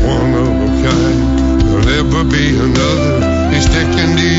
one of a kind. There'll never be another. He's sticking to